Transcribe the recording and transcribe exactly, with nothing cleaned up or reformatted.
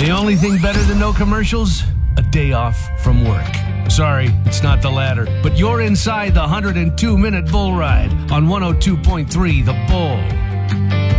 The only thing better than no commercials? A day off from work. Sorry, it's not the latter, but you're inside the one hundred two minute bull ride on one oh two point three The Bull.